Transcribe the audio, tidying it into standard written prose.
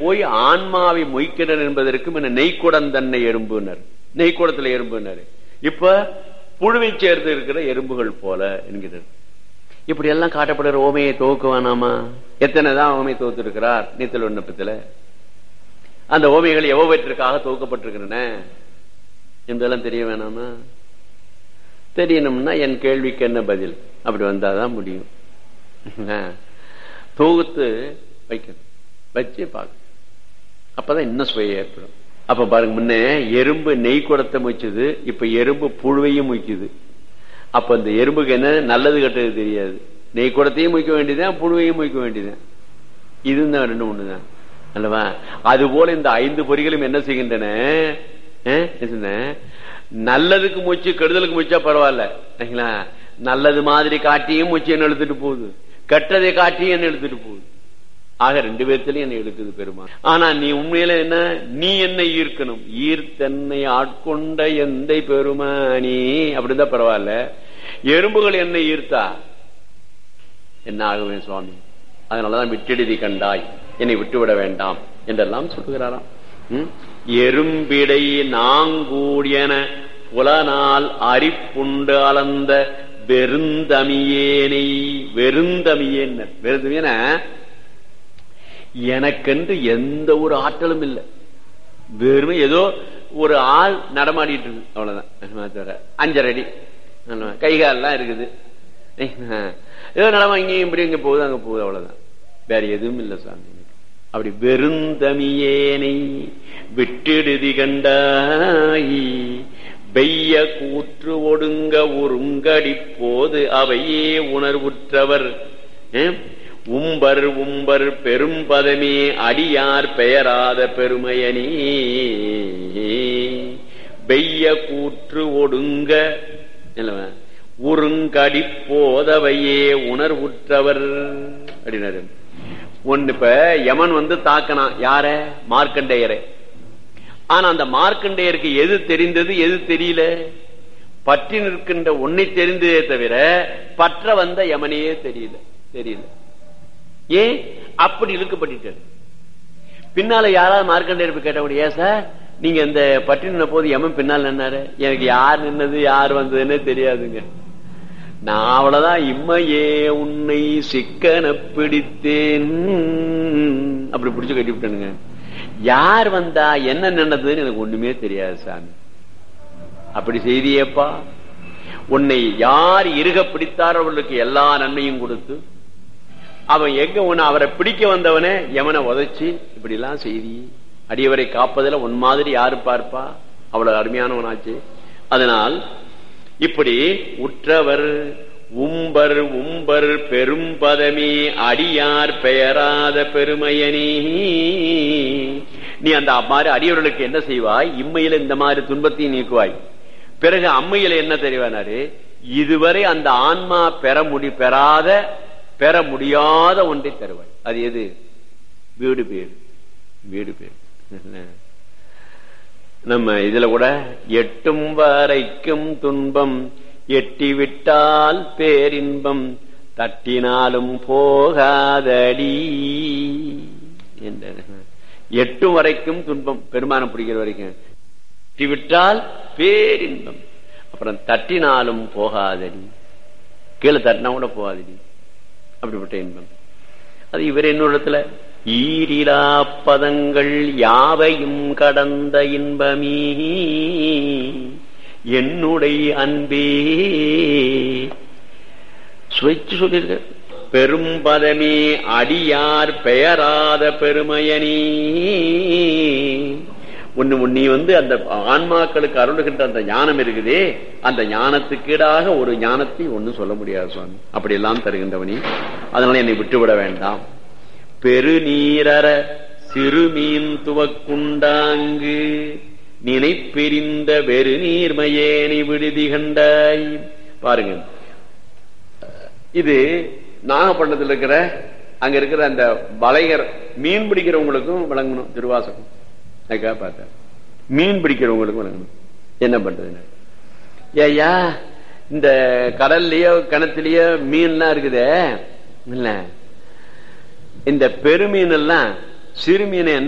போய் ஆன்மாவை மொய்க்கிறன் என்பதற்கும் என்ன நெய்க்குடம் தன்னை எறும்புனர், நெய்க்குடத்துல எறும்புனர். இப்ப புழுவை சேர்ந்து இருக்கிற எறும்புகள் போல என்கிறார். இப்படி எல்லாம் காட்டப்படுற ஓமையை துவக்க வேணாமா? எத்தனைதான் ஓமையை துவத்து இருக்கிறார் நீத்தல் விண்ணப்பத்துல. அந்த ஓமைகள் எவ்வளவற்றிற்காக துவக்கப்பட்டிருக்கின்றன என்பதெல்லாம் தெரிய வேணாமா? தெரியணும்னா என் கேள்விக்கு என்ன பதில் அப்படி வந்தாதான் முடியும். தொகுத்து வைக்கணும், வச்சு பார்க்கணும், அப்பதான் இன்னும் சுவை ஏற்படும். அப்ப பாருங்க, முன்ன எறும்பு நெய் குடத்தை முயச்சுது, இப்ப எறும்பு புழுவையும் முய்க்குது. அப்ப இந்த எறும்புக்கு என்ன நல்லது கெட்டது தெரியாது. நெய் குடத்தையும் முய்க்க வேண்டியதுதான், புழுவையும் முய்க்க வேண்டியதுதான். இதுதான் ரெண்டு ஒண்ணுதான் அல்லவா? அது போல இந்த 5 பொறிகளும் என்ன செய்கின்றன? நல்லதுக்கு மூச்சு கெடுதலுக்கு மூச்சா பரவாயில்ல, நல்லது மாதிரி காட்டியும் மூச்சு என்ன எழுத்துட்டு போகுது, கெட்டதை காட்டியும் என்ன எழுத்துட்டு போகுது. ஆக 2 பேர்த்திலையும் என்ன எழுத்துது பெருமான். ஆனா நீ உண்மையில என்ன, நீ என்ன ஈர்க்கணும், ஈர்த்தன்னை ஆட்கொண்ட எந்த பெருமானி அப்படிதான் பரவாயில்ல. எறும்புகள் என்ன ஈர்த்தா என்ன ஆகுவேன் சுவாமி, அதனாலதான் விட்டெடுதி கண்டாய், என்னை விட்டுவிட வேண்டாம் என்றெல்லாம் சொல்லுகிறாராம். எறும்பிடை நாங்கூடியன புலனால் அரிப்புண்டு அளந்த வெறுந்தமியேனை, வெறுந்தமியேன், வெறுந்தமியன எனக்கென்று எந்த ஒரு ஆற்றலும் இல்லை, வெறுமை ஏதோ ஒரு ஆள் நடமாடிட்டு இருக்கு அவ்வளவுதான். 5.5 அடி கைகாலெல்லாம் இருக்குது, ஏதோ நடமா இங்கேயும் இப்படி இங்க போகுது அங்க போகுது, அவ்வளவுதான், வேற எதுவும் இல்லை சாமி. அப்படி வெறுந்தமியேனை விட்டெடுதி கண்டாய், வெய்ய கூற்று ஒடுங்க ஒருங்கடி போது அவையே உணர்வுற்றவர் உம்பர் உம்பர் பெரும்பதமே அடியார் பெயராத பெருமையனே. வெய்ய கூற்று ஒடுங்க ஒருங்கடி போதவையே உணர்வுற்றவர் அப்படின்னாரு. ஒன்னு இப்ப யமன் தாக்கனான் யார, மார்க்கண்டேயரை. ஆனா அந்த மார்க்கண்டேயருக்கு எது தெரிந்தது எது தெரியல, பற்றி நிற்கின்ற ஒன்னை தெரிந்ததே தவிர பற்ற வந்த யமனையே தெரியல. ஏன் அப்படி இழுக்கப்பட்டார்? பின்னால யாராவது மார்க்கண்டேயர் கேட்டபடி, ஏன் சார் நீங்க இந்த பற்றி நின்ன போது யமன் பின்னால் நின்னாரு, எனக்கு யார் நின்னது யார் வந்ததுன்னு தெரியாதுங்க, நான் அவ்வளவுதான் இம்மையே உன்னை சிக்கன பிடித்தேன் அப்படி பிடிச்சு கட்டிவிட்டேனுங்க, யார் வந்தா என்ன நின்னதுன்னு எனக்கு ஒண்ணுமே தெரியாது சாமி. அப்படி செய்தியேப்பா, உன்னை யார் இருக பிடித்தாரோ அவர்களுக்கு எல்லா நன்மையும் கொடுத்து, அவன் எங்க உன்னை அவரை பிடிக்க வந்தவனே யமனை உதைச்சு, இப்படி எல்லாம் செய்தி. அடியவரை காப்பதில் உன் மாதிரி யாரு பார்ப்பா, அவ்வளவு அருமையானவனாச்சு. அதனால் இப்படி உற்றவர் உம்பர் உம்பர் பெரும்பதமே அடியார் பெயராத பெருமையனே. நீ அந்த மாதிரி அடியவர்களுக்கு என்ன செய்வாய், இம்மையில இந்த மாதிரி துன்பத்தையும் நீக்குவாய், பிறகு அம்மையில என்ன தெரிவானாரு, இதுவரை அந்த ஆன்மா பெற முடியாத ஒன்றை தருவாய். அது எது? வீடு பேர், வீடு பேர். நம்ம இதுல கூட எட்டும் வரைக்கும் துன்பம் எட்டிவிட்டால் பேரின்பம் தட்டினாலும் போகாதடி என்ற 8 வரைக்கும் துன்பம், பெருமானம் பிடிக்கிற வரைக்கும் எட்டிவிட்டால் பேரின்பம், அப்புறம் தட்டினாலும் போகாதடி, கீழே தட்டினா கூட போகாதடி, அப்படிப்பட்ட இன்பம். அது இவர் என்னோடத்துல ஈரிலா பதங்கள் யாவையும் கடந்த இன்பமே என்னுடைய அன்பே சுவைச்சு சொல்லிருக்க. பெரும்பதமே அடியார் பெயராத பெருமையனே. நீ அந்த ஆன்மாக்களுக்கு அருளுகின்ற அந்த ஞானம் இருக்குதே, அந்த ஞானத்துக்கீடாக ஒரு ஞானத்தை ஒன்னும் சொல்ல முடியாது சுவாமி. அப்படி எல்லாம் தருகின்றவனே, அதனால என்னை விட்டுவிட வேண்டாம். பெருநீரற சிறுமீன் துவக்குண்டாங்கு நினைப்பெரிந்த வெறு நீர்மையேனை விடுதி கண்டாய். பாருங்க, இது நாகப்பட்டினத்தில் இருக்கிற அங்க இருக்கிற அந்த வலையர் மீன் பிடிக்கிறவங்களுக்கும் வழங்கணும் திருவாசகம். அதுக்காக பார்த்தேன், மீன் பிடிக்கிறவங்களுக்கும் வழங்கணும். என்ன பண்றது ஏயா, இந்த கடல்லயோ கிணத்துலயோ மீன்லாம் இருக்குதே இல்ல, இந்த பெருமீன் எல்லாம் சிறுமீனை என்ன